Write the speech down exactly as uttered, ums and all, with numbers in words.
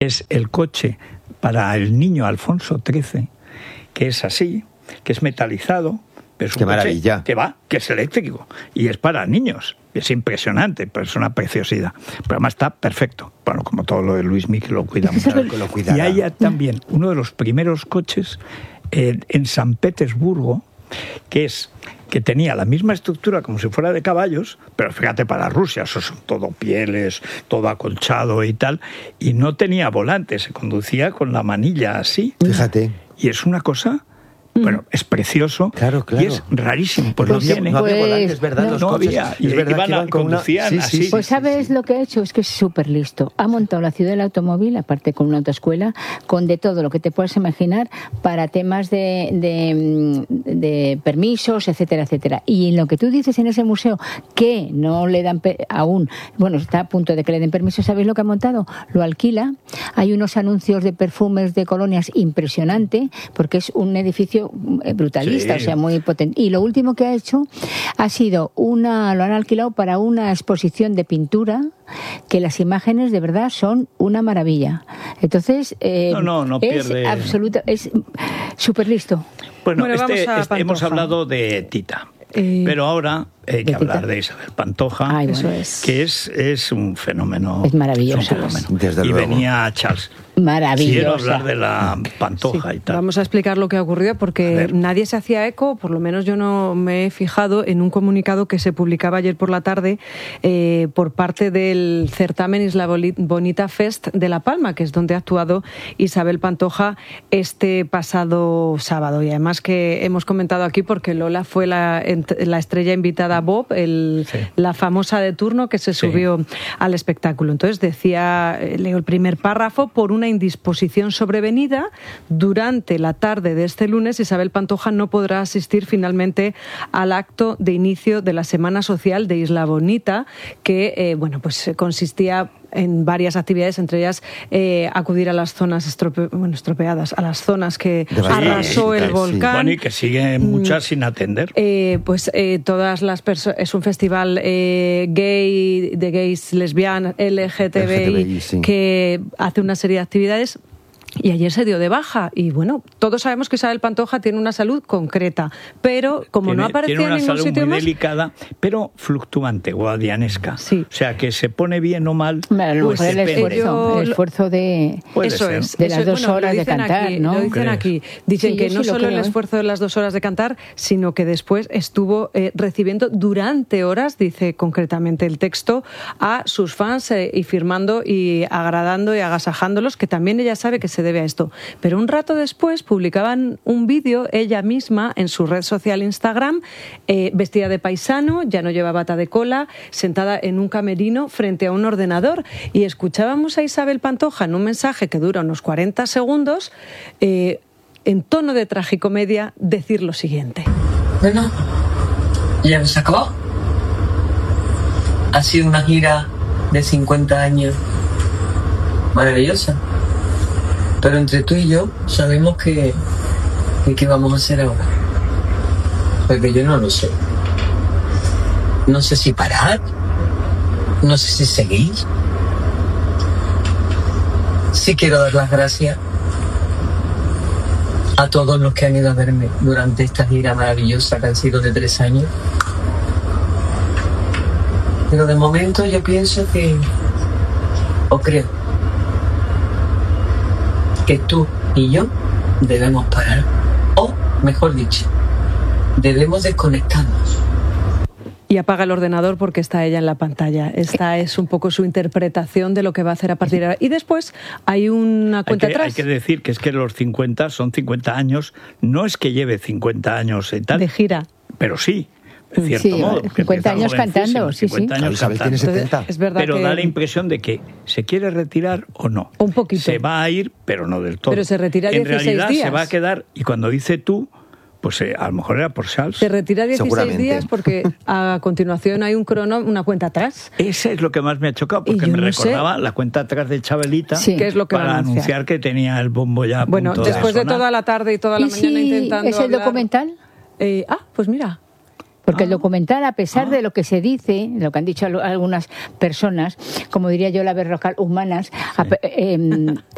es el coche para el niño Alfonso trece, que es así, que es metalizado, pero es un ¡Qué coche maravilla! que va, que es eléctrico, y es para niños. Es impresionante, pero es una preciosidad. Pero además está perfecto. Bueno, como todo lo de Luis Miguel lo cuida mucho. Lo cuidará. Y hay también uno de los primeros coches eh, en San Petersburgo, que es que tenía la misma estructura como si fuera de caballos, pero fíjate, para Rusia, eso son todo pieles, todo acolchado y tal, y no tenía volante, se conducía con la manilla así. Fíjate. Y es una cosa... Bueno, es precioso, claro, claro. Y es rarísimo. Pues, no, no, había, viene. no había Pues, volantes, es verdad, no, los no coches, había, y es verdad iban que iban a, con una... conducían sí, sí, así. Pues sí, ¿sabes sí. lo que ha hecho? Es que es súper listo. Ha montado la ciudad del automóvil, aparte con una autoescuela, con de todo lo que te puedas imaginar para temas de, de, de permisos, etcétera, etcétera. Y en lo que tú dices en ese museo, que no le dan pe- aún, bueno, está a punto de que le den permiso, ¿sabéis lo que ha montado? Lo alquila. Hay unos anuncios de perfumes de colonias impresionante, porque es un edificio brutalista, Sí. o sea, muy potente. Y lo último que ha hecho ha sido una, lo han alquilado para una exposición de pintura, que las imágenes de verdad son una maravilla. Entonces, eh, No, no, no es pierde- absoluta, es súper listo. Bueno, Bueno, este, vamos a este- hemos Pantoja. hablado de Tita, Eh, pero ahora hay que de Tita. hablar de Isabel Pantoja, Ay, bueno. Eso es. que es, es un fenómeno. Es maravillosa. un fenómeno. Desde y luego. venía Charles. Maravillosa. Quiero hablar de la Pantoja Sí, y tal. vamos a explicar lo que ha ocurrido A porque ver. nadie se hacía eco, por lo menos yo no me he fijado en un comunicado que se publicaba ayer por la tarde eh, por parte del certamen Isla Boli- Bonita Fest de La Palma, que es donde ha actuado Isabel Pantoja este pasado sábado. Y además que hemos comentado aquí porque Lola fue la, ent- la estrella invitada a Bob, el, Sí. la famosa de turno que se Sí. subió al espectáculo. Entonces decía, eh, leo el primer párrafo, por una indisposición sobrevenida, durante la tarde de este lunes Isabel Pantoja no podrá asistir finalmente al acto de inicio de la Semana Social de Isla Bonita, que eh, bueno, pues consistía en varias actividades, entre ellas eh, acudir a las zonas estrope- bueno, estropeadas, a las zonas que Devastadas. arrasó Sí, el sí. volcán. Bueno, y que sigue muchas sin atender. Eh, pues eh, todas las personas, es un festival eh, gay, de gays, lesbianas, L G T B I, L G T B I, sí. que hace una serie de actividades. Y ayer se dio de baja. Y bueno, todos sabemos que Isabel Pantoja tiene una salud concreta, pero como tiene, no aparecía tiene una en ningún salud sitio muy más, delicada, pero fluctuante, guadianesca. Sí. O sea, que se pone bien o mal. A lo pues mejor el depende. esfuerzo, Yo- el esfuerzo de... Puede eso ser. es. De eso las es. dos Bueno, horas lo de dicen cantar, aquí, ¿no? Lo dicen ¿Crees? aquí. Dicen Sí, que yo no sí lo solo el creo, ¿eh? esfuerzo de las dos horas de cantar, sino que después estuvo eh, recibiendo durante horas, dice concretamente el texto, a sus fans eh, y firmando y agradando y agasajándolos, que también ella sabe que se debe a esto. Pero un rato después publicaban un vídeo ella misma en su red social Instagram, eh, vestida de paisano, ya no lleva bata de cola, sentada en un camerino frente a un ordenador, y escuchábamos a Isabel Pantoja en un mensaje que dura unos cuarenta segundos, eh, en tono de tragicomedia, decir lo siguiente. Bueno, ya se acabó. Ha sido una gira de cincuenta años maravillosa. Pero entre tú y yo sabemos que, que qué vamos a hacer ahora. Porque yo no lo sé. No sé si parar. No sé si seguir. Sí quiero dar las gracias a todos los que han ido a verme durante esta gira maravillosa que han sido de tres años. Pero de momento yo pienso que, o creo, que tú y yo debemos parar. O, mejor dicho, debemos desconectarnos. Y apaga el ordenador porque está ella en la pantalla. Esta es un poco su interpretación de lo que va a hacer a partir de ahora. Y después hay una Hay cuenta que, atrás. hay que decir que es que los cincuenta son cincuenta años, no es que lleve cincuenta años y tal, de gira. pero sí, en cierto Sí, modo. porque cincuenta empieza años jovencísimo, cantando, sí, sí. cincuenta años Isabel tiene cantando. setenta. Es verdad Pero que da la impresión de que se quiere retirar o no. Un poquito. Se va a ir, pero no del todo. Pero se retira En dieciséis realidad días. se va a quedar, y cuando dice tú, pues eh, a lo mejor era por Charles. se retira dieciséis Seguramente. días porque a continuación hay un crono, una cuenta atrás. Ese es lo que más me ha chocado, porque Y yo me no sé. recordaba la cuenta atrás de Chabelita, Sí. ¿Qué es lo que va para a anunciar? anunciar que tenía el bombo ya a Bueno, punto después de sonar. toda la tarde y toda la ¿Y mañana si intentando es el hablar- documental? Eh, ah, pues mira. Porque Ah. el documental, a pesar Ah. de lo que se dice, lo que han dicho al- algunas personas, como diría yo, la berrocal humanas, a pe- eh,